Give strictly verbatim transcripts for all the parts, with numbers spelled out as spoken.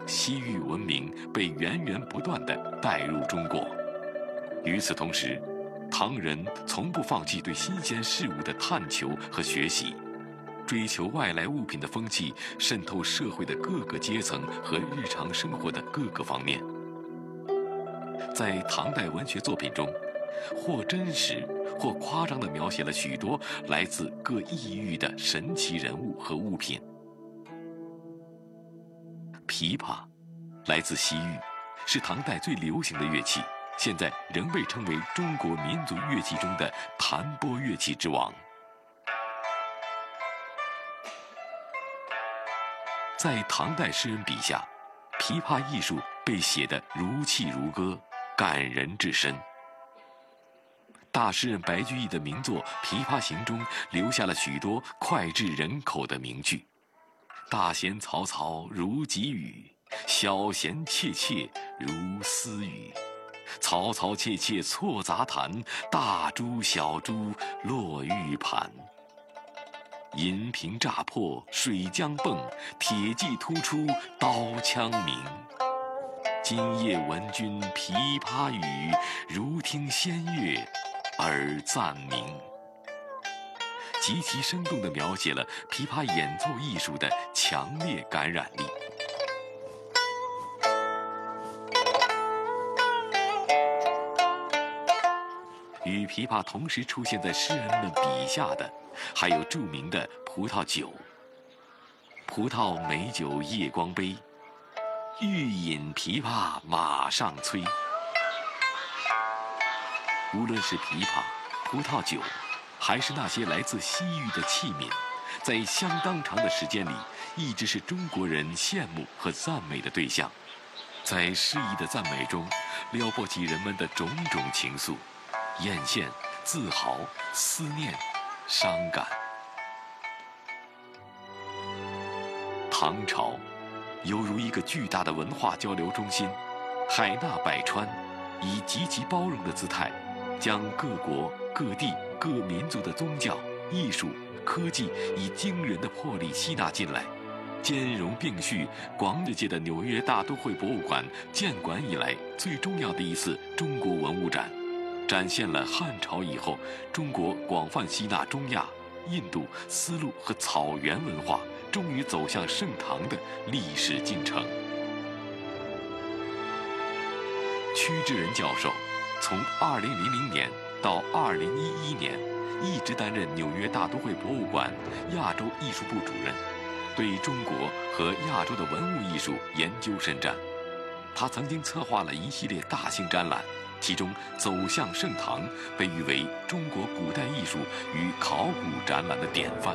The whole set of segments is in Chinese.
西域文明被源源不断地带入中国。与此同时，唐人从不放弃对新鲜事物的探求和学习，追求外来物品的风气渗透社会的各个阶层和日常生活的各个方面。在唐代文学作品中，或真实或夸张地描写了许多来自各异域的神奇人物和物品。琵琶来自西域，是唐代最流行的乐器，现在仍被称为中国民族乐器中的弹拨乐器之王。在唐代诗人笔下，琵琶艺术被写得如泣如歌，感人至深。大诗人白居易的名作《琵琶行》中留下了许多脍炙人口的名句：大弦嘈嘈如急雨，小弦切切如私语。嘈嘈切切错杂弹，大珠小珠落玉盘。银瓶乍破水浆迸，铁骑突出刀枪鸣。今夜闻君琵琶语，如听仙乐耳暂明。极其生动地描写了琵琶演奏艺术的强烈感染力。与琵琶同时出现在诗人们笔下的，还有著名的葡萄酒。葡萄美酒夜光杯，欲饮琵琶马上催。无论是琵琶、葡萄酒，还是那些来自西域的器皿，在相当长的时间里，一直是中国人羡慕和赞美的对象。在诗意的赞美中，撩拨起人们的种种情愫。艳羡、自豪、思念、伤感。唐朝犹如一个巨大的文化交流中心，海纳百川，以极其包容的姿态，将各国、各地、各民族的宗教、艺术、科技以惊人的魄力吸纳进来，兼容并蓄。广日界的纽约大都会博物馆建馆以来最重要的一次中国文物展，展现了汉朝以后中国广泛吸纳中亚、印度、丝路和草原文化，终于走向盛唐的历史进程。屈之仁教授从二零零零年到二零一一年，一直担任纽约大都会博物馆亚洲艺术部主任，对中国和亚洲的文物艺术研究深湛。他曾经策划了一系列大型展览，其中走向盛唐被誉为中国古代艺术与考古展览的典范。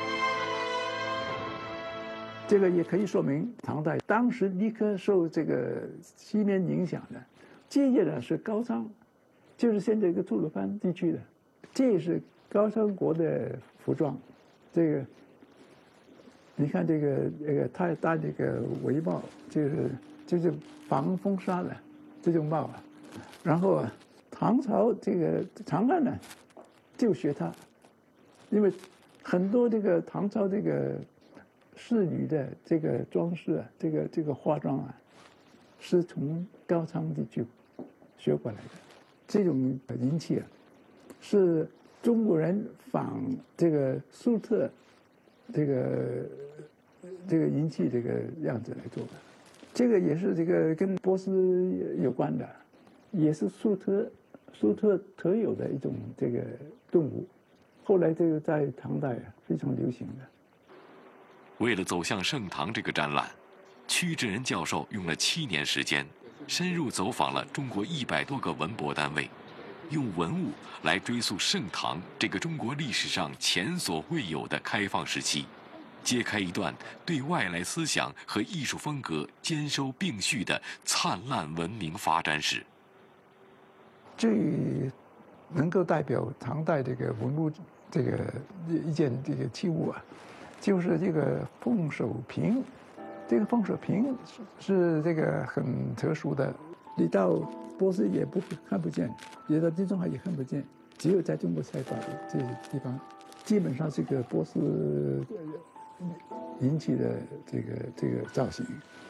这个也可以说明唐代当时立刻受这个西面影响的，接业的是高昌，就是现在一个吐鲁番地区的，这也是高昌国的服装。这个你看这个那个他戴这个围帽，就是就是防风沙的这种帽啊。然后啊，唐朝这个长安呢，就学他，因为很多这个唐朝这个仕女的这个装饰啊，这个这个化妆啊，是从高昌地区学过来的。这种银器啊，是中国人仿这个粟特这个这个银器这个样子来做的。这个也是这个跟波斯有关的。也是粟特粟特特有的一种这个动物，后来这个在唐代啊非常流行的。 为了走向盛唐这个展览，屈之仁教授用了七年时间，深入走访了中国一百多个文博单位，用文物来追溯盛唐这个中国历史上前所未有的开放时期，揭开一段对外来思想和艺术风格兼收并蓄的灿烂文明发展史。 最能够代表唐代这个文物这个一件这个器物啊，就是这个凤首屏。这个凤首屏是这个很特殊的，你到波斯也不看不见，也到地中海也看不见，只有在中国才找的这些地方，基本上是个波斯引起的这个这个造型。